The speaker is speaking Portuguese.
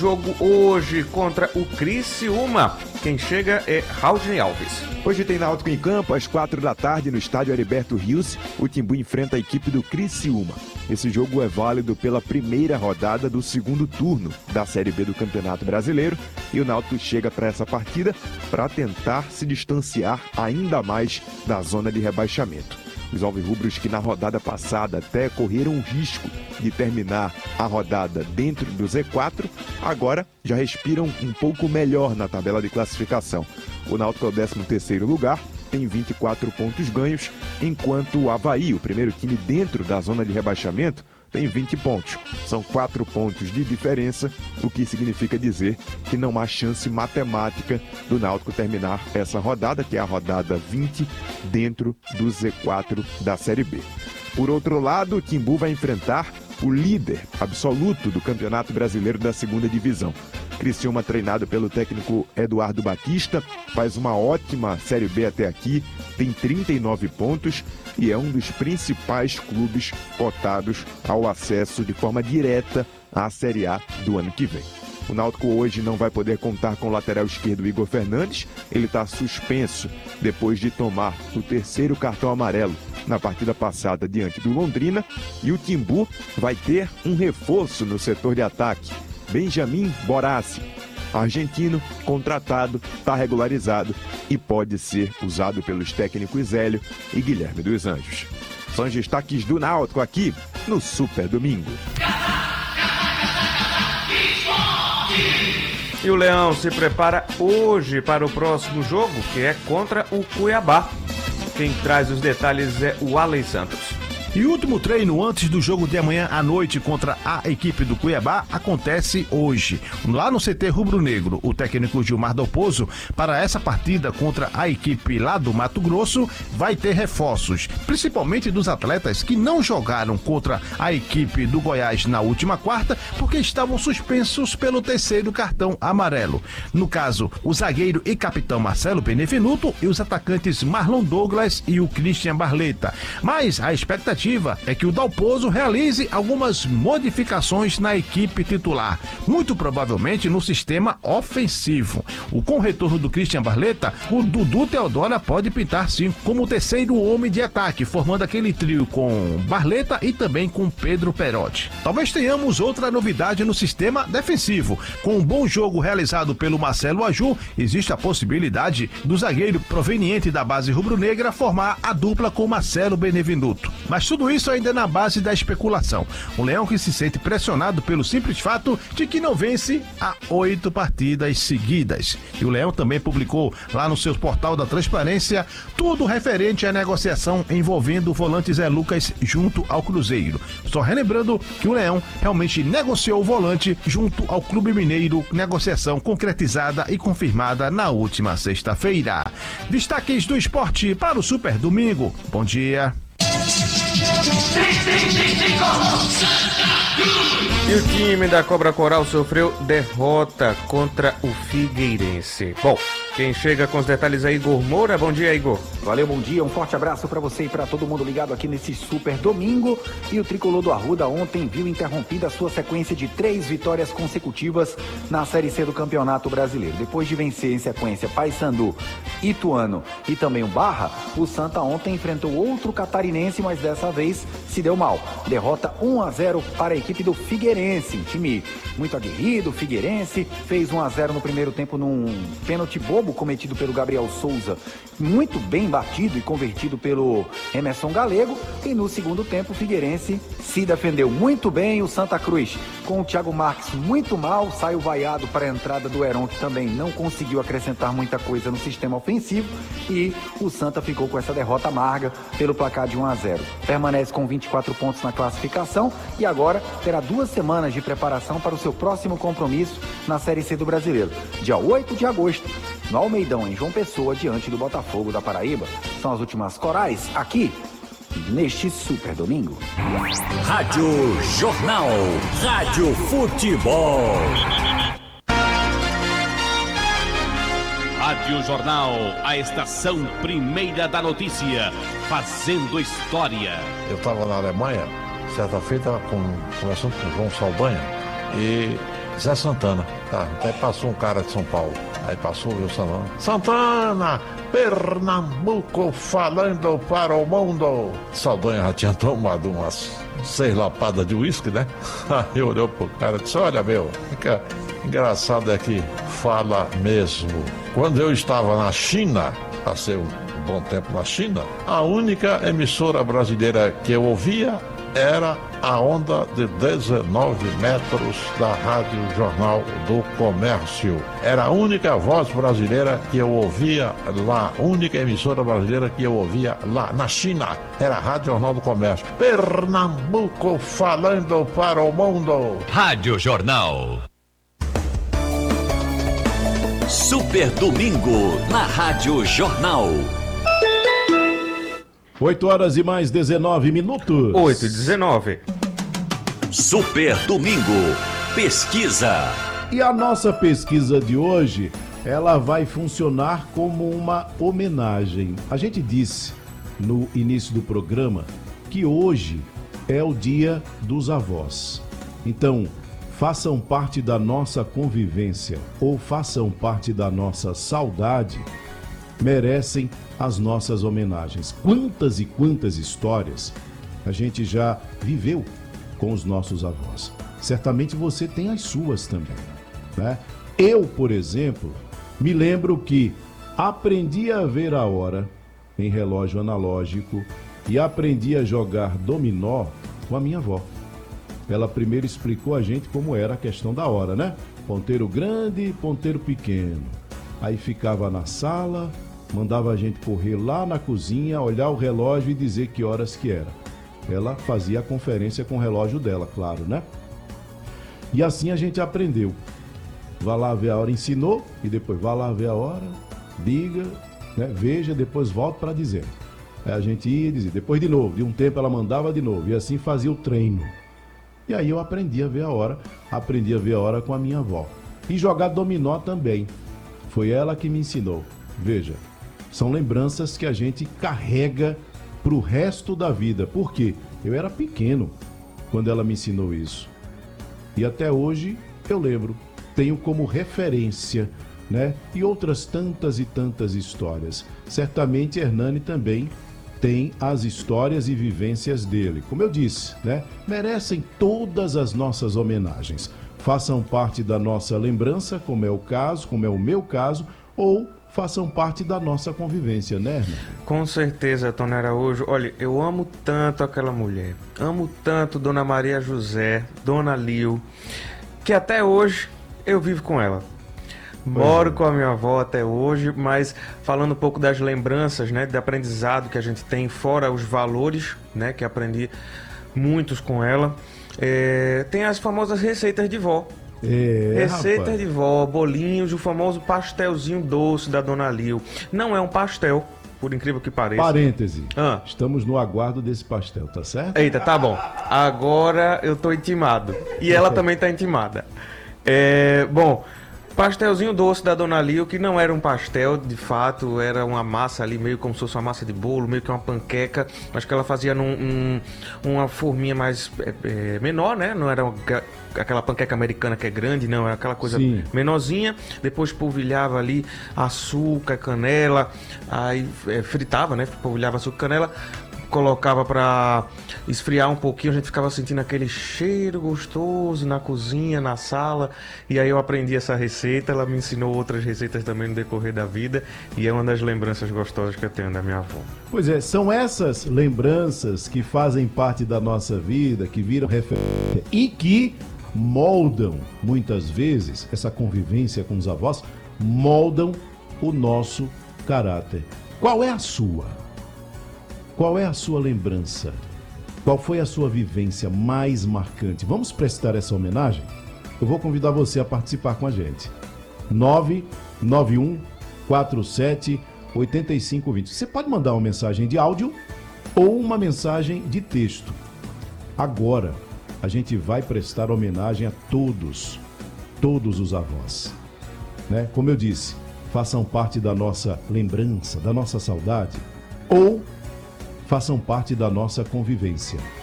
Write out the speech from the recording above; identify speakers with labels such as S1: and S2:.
S1: Jogo hoje contra o Criciúma. Quem chega é Raudney Alves.
S2: Hoje tem Náutico em campo, às 4h no estádio Heriberto Rios. O Timbu enfrenta a equipe do Criciúma. Esse jogo é válido pela primeira rodada do segundo turno da Série B do Campeonato Brasileiro. E o Náutico chega para essa partida para tentar se distanciar ainda mais da zona de rebaixamento. Os alvirrubros, que na rodada passada até correram o risco de terminar a rodada dentro do Z4, agora já respiram um pouco melhor na tabela de classificação. O Náutico é o 13º lugar, tem 24 pontos ganhos, enquanto o Avaí, o primeiro time dentro da zona de rebaixamento, tem 20 pontos. São 4 pontos de diferença, o que significa dizer que não há chance matemática do Náutico terminar essa rodada, que é a rodada 20, dentro do Z4 da Série B. Por outro lado, o Timbu vai enfrentar o líder absoluto do Campeonato Brasileiro da Segunda Divisão. Criciúma, treinado pelo técnico Eduardo Batista, faz uma ótima Série B até aqui, tem 39 pontos e é um dos principais clubes cotados ao acesso de forma direta à Série A do ano que vem. O Náutico hoje não vai poder contar com o lateral esquerdo Igor Fernandes. Ele está suspenso depois de tomar o 3º cartão amarelo na partida passada diante do Londrina. E o Timbu vai ter um reforço no setor de ataque. Benjamin Borassi, argentino, contratado, está regularizado e pode ser usado pelos técnicos Hélio e Guilherme dos Anjos. São os destaques do Náutico aqui no Super Domingo.
S1: E o Leão se prepara hoje para o próximo jogo, que é contra o Cuiabá. Quem traz os detalhes é o Alen Santos.
S3: E o último treino antes do jogo de amanhã à noite contra a equipe do Cuiabá acontece hoje, lá no CT Rubro Negro. O técnico Gilmar Dalpozo, para essa partida contra a equipe lá do Mato Grosso, vai ter reforços, principalmente dos atletas que não jogaram contra a equipe do Goiás na última quarta, porque estavam suspensos pelo 3º cartão amarelo. No caso, o zagueiro e capitão Marcelo Benevenuto e os atacantes Marlon Douglas e o Christian Barleta. Mas a expectativa é que o Dalpozo realize algumas modificações na equipe titular, muito provavelmente no sistema ofensivo. Com o retorno do Christian Barleta, o Dudu Teodora pode pintar sim como o 3º homem de ataque, formando aquele trio com Barleta e também com Pedro Perotti. Talvez tenhamos outra novidade no sistema defensivo. Com um bom jogo realizado pelo Marcelo Aju, existe a possibilidade do zagueiro proveniente da base rubro-negra formar a dupla com Marcelo Benevenuto. Mas tudo isso ainda na base da especulação. O Leão, que se sente pressionado pelo simples fato de que não vence há 8 partidas seguidas. E o Leão também publicou lá no seu portal da transparência tudo referente à negociação envolvendo o volante Zé Lucas junto ao Cruzeiro. Só relembrando que o Leão realmente negociou o volante junto ao Clube Mineiro, negociação concretizada e confirmada na última sexta-feira. Destaques do esporte para o Super Domingo. Bom dia.
S1: E o time da Cobra Coral sofreu derrota contra o Figueirense. Bom, quem chega com os detalhes é Igor Moura. Bom dia, Igor.
S4: Valeu, bom dia, um forte abraço para você e para todo mundo ligado aqui nesse Super Domingo. E o tricolor do Arruda ontem viu interrompida a sua sequência de 3 vitórias consecutivas na Série C do Campeonato Brasileiro. Depois de vencer em sequência Paysandu, Ituano e também o Barra, o Santa ontem enfrentou outro catarinense, mas dessa vez se deu mal. Derrota 1-0 para a equipe do Figueirense, um time muito aguerrido. O Figueirense fez 1-0 no primeiro tempo num pênalti bobo cometido pelo Gabriel Souza, muito bem batido e convertido pelo Emerson Galego. E no segundo tempo o Figueirense se defendeu muito bem. O Santa Cruz, com o Thiago Marques muito mal, saiu vaiado para a entrada do Heron, que também não conseguiu acrescentar muita coisa no sistema ofensivo, e o Santa ficou com essa derrota amarga pelo placar de 1-0. Permanece com 24 pontos na classificação e agora terá 2 semanas de preparação para o seu próximo compromisso na Série C do Brasileiro, dia 8 de agosto, no Almeidão, em João Pessoa, diante do Botafogo da Paraíba. São as últimas corais aqui neste Super Domingo.
S5: Rádio Jornal, Rádio Futebol. Rádio Jornal, a estação primeira da notícia, fazendo história.
S6: Eu estava na Alemanha, certa feita, conversando com o João Saldanha, e Zé Santana. Tá, aí passou um cara de São Paulo. Aí passou o Wilson Santana. Santana, Pernambuco falando para o mundo. Saldanha já tinha tomado umas 6 lapadas de uísque, né? Aí olhou pro cara e disse, olha, meu, fica engraçado é que fala mesmo. Quando eu estava na China, passei um bom tempo na China, a única emissora brasileira que eu ouvia era a onda de 19 metros da Rádio Jornal do Comércio. Era a única voz brasileira que eu ouvia lá, única emissora brasileira que eu ouvia lá na China. Era a Rádio Jornal do Comércio. Pernambuco falando para o mundo.
S7: Rádio Jornal. Super Domingo na Rádio Jornal.
S8: 8 horas e mais 19 minutos.
S1: 8h19.
S7: Super Domingo. Pesquisa.
S8: E a nossa pesquisa de hoje, ela vai funcionar como uma homenagem. A gente disse no início do programa que hoje é o Dia dos Avós. Então, façam parte da nossa convivência ou façam parte da nossa saudade, merecem as nossas homenagens. Quantas e quantas histórias a gente já viveu com os nossos avós. Certamente você tem as suas também, né? Eu, por exemplo, me lembro que aprendi a ver a hora em relógio analógico e aprendi a jogar dominó com a minha avó. Ela primeiro explicou a gente como era a questão da hora, né? Ponteiro grande e ponteiro pequeno. Aí ficava na sala, mandava a gente correr lá na cozinha, olhar o relógio e dizer que horas que era. Ela fazia a conferência com o relógio dela, claro, né? E assim a gente aprendeu. Vá lá ver a hora, ensinou, e depois vá lá ver a hora, diga, né? Veja, depois volta para dizer. Aí a gente ia dizer, depois de novo, de um tempo ela mandava de novo, e assim fazia o treino. E aí eu aprendi a ver a hora com a minha avó. E jogar dominó também. Foi ela que me ensinou. Veja, são lembranças que a gente carrega pro resto da vida. Por quê? Eu era pequeno quando ela me ensinou isso. E até hoje eu lembro, tenho como referência, né? E outras tantas e tantas histórias. Certamente Hernani também tem as histórias e vivências dele. Como eu disse, né? Merecem todas as nossas homenagens. Façam parte da nossa lembrança, como é o caso, como é o meu caso, ou façam parte da nossa convivência, né, Hernani?
S1: Com certeza, Tony Araújo. Olha, eu amo tanto aquela mulher. Amo tanto Dona Maria José, Dona Lil, que até hoje eu vivo com ela. Moro com a minha avó até hoje, mas falando um pouco das lembranças, né, de aprendizado que a gente tem, fora os valores, né, que aprendi muitos com ela, tem as famosas receitas de vó. Receitas de vó, bolinhos, o famoso pastelzinho doce da Dona Lil. Não é um pastel, por incrível que pareça.
S8: Parêntese. Estamos no aguardo desse pastel, tá certo?
S1: Eita, tá bom. Agora eu tô intimado. E ela também tá intimada. Bom, pastelzinho doce da Dona Lil, que não era um pastel, de fato, era uma massa ali, meio como se fosse uma massa de bolo, meio que uma panqueca, mas que ela fazia uma forminha mais menor, né? Não era aquela panqueca americana que é grande, não, era aquela coisa menorzinha. Depois polvilhava ali açúcar, canela, aí fritava, né? Polvilhava açúcar, canela, colocava para esfriar um pouquinho, a gente ficava sentindo aquele cheiro gostoso na cozinha, na sala, e aí eu aprendi essa receita, ela me ensinou outras receitas também no decorrer da vida, e é uma das lembranças gostosas que eu tenho da minha avó.
S8: Pois é, são essas lembranças que fazem parte da nossa vida, que viram referência e que moldam, muitas vezes, essa convivência com os avós, moldam o nosso caráter. Qual é a sua? Qual é a sua lembrança? Qual foi a sua vivência mais marcante? Vamos prestar essa homenagem? Eu vou convidar você a participar com a gente. 991 47 8520. Você pode mandar uma mensagem de áudio ou uma mensagem de texto. Agora, a gente vai prestar homenagem a todos os avós, né? Como eu disse, façam parte da nossa lembrança, da nossa saudade, ou façam parte da nossa convivência.